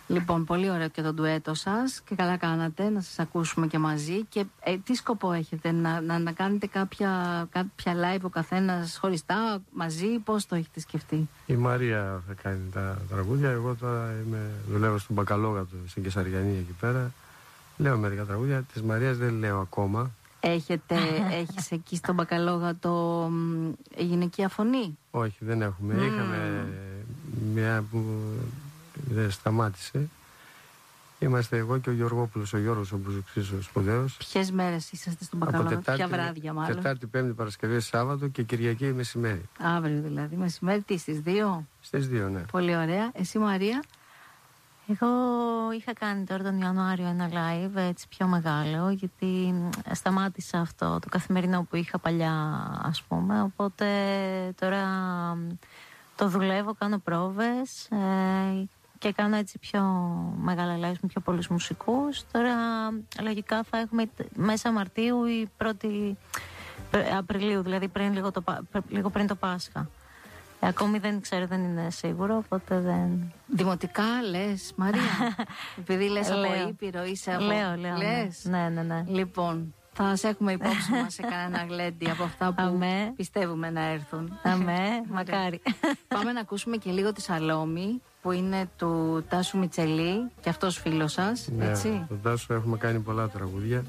Λοιπόν, πολύ ωραίο και το ντουέτο σας και καλά κάνατε να σας ακούσουμε και μαζί. Και τι σκοπό έχετε, να κάνετε κάποια live ο καθένας χωριστά, μαζί, πώς το έχετε σκεφτεί? Η Μαρία θα κάνει τα τραγούδια, εγώ τώρα δουλεύω στον Μπακαλόγατο, στην Κεσαριανή εκεί πέρα. Λέω μερικά τραγούδια, της Μαρίας δεν λέω ακόμα. Έχεις εκεί στον Μπακαλόγατο γυναικεία φωνή? Όχι, δεν έχουμε. Είχαμε μια που δεν σταμάτησε. Είμαστε εγώ και ο Γιώργος, ο σπουδαίος. Ποιες μέρες είσαστε στον Μπακαλόγατο, ποια βράδια μάλλον? Τετάρτη, Πέμπτη, Παρασκευή, Σάββατο και Κυριακή μεσημέρι. Αύριο δηλαδή, μεσημέρι, τι, στις 2? Στις 2, ναι. Πολύ ωραία. Εσύ, Μαρία? Εγώ είχα κάνει τώρα τον Ιανουάριο ένα live έτσι πιο μεγάλο, γιατί σταμάτησα αυτό το καθημερινό που είχα παλιά, ας πούμε, οπότε τώρα το δουλεύω, κάνω πρόβες και κάνω έτσι πιο μεγάλα live με πιο πολλούς μουσικούς. Τώρα λογικά θα έχουμε μέσα Μαρτίου ή 1η Απριλίου, δηλαδή λίγο πριν το Πάσχα. Ακόμη δεν ξέρω, δεν είναι σίγουρο, οπότε δεν... Δημοτικά λες, Μαρία? Επειδή λες από Ήπειρο, είσαι από... Λέω. Λες? Ναι. Λοιπόν, θα σε έχουμε υπόψη μας σε κανένα γλέντι από αυτά που πιστεύουμε να έρθουν. Μακάρι. Πάμε να ακούσουμε και λίγο τη Σαλόμη, που είναι του Τάσου Μιτσελή, και αυτός φίλος σας, έτσι? Ναι, τον Τάσου έχουμε κάνει πολλά τραγούδια.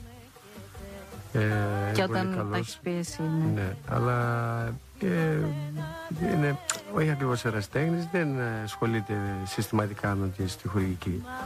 Και όταν τα έχεις πει εσύ, ναι, αλλά είναι όχι ακριβώς ερασιτέχνης, δεν ασχολείται συστηματικά με τη στιχουργική.